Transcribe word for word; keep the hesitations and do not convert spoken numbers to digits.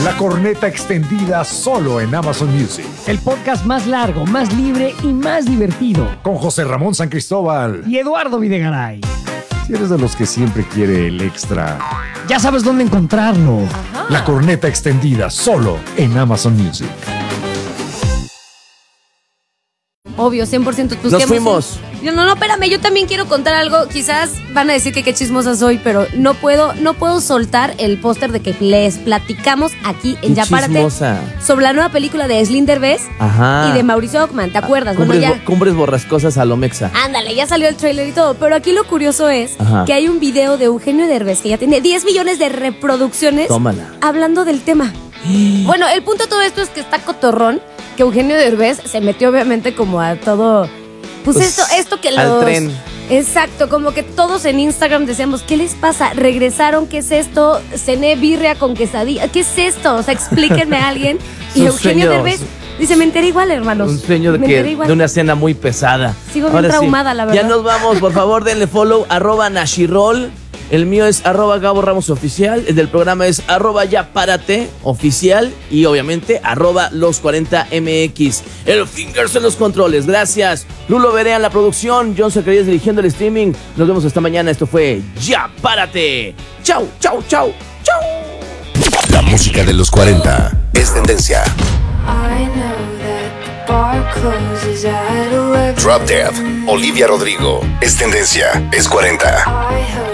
La Corneta Extendida solo en Amazon Music. El podcast más largo, más libre y más divertido. Con José Ramón San Cristóbal y Eduardo Videgaray. Si eres de los que siempre quiere el extra, ya sabes dónde encontrarlo. Ajá. La Corneta Extendida solo en Amazon Music. Obvio, cien por ciento. Pues Nos fuimos. No, no, no, espérame, yo también quiero contar algo. Quizás van a decir que qué chismosa soy, pero no puedo, no puedo soltar el póster de que les platicamos aquí en Ya Párate sobre la nueva película de Slim Derbez Ajá. y de Mauricio Ockman, ¿te acuerdas? Cumbres, Bueno, ya... Cumbres borrascosas a lo Mexa. Ándale, ya salió el tráiler y todo, pero aquí lo curioso es Ajá. que hay un video de Eugenio Derbez que ya tiene diez millones de reproducciones. Tómala. Hablando del tema. Bueno, el punto de todo esto es que está cotorrón, que Eugenio Derbez se metió obviamente como a todo... Pues, pues esto, esto que los... Al tren. Exacto, como que todos en Instagram decíamos, ¿qué les pasa? ¿Regresaron? ¿Qué es esto? ¿Cené birria con quesadilla? ¿Qué es esto? O sea, explíquenme a alguien. Y Eugenio sueño, Derbez dice, me enteré igual, hermanos. Un sueño de, que, de una cena muy pesada. Sigo bien Ahora traumada, sí. la verdad. Ya nos vamos, por favor, denle follow, arroba Nashirol. El mío es arroba Gabo Ramos Oficial. El del programa es arroba Ya Párate Oficial. Y obviamente arroba Los cuarenta M X. El Fingers en los controles. Gracias. Lulo Berea en la producción. John Zacarías dirigiendo el streaming. Nos vemos esta mañana. Esto fue Ya Párate. Chau, chau, chau, chau. La música de los cuarenta es tendencia. Drop Dead, Olivia Rodrigo. Es tendencia, es cuarenta.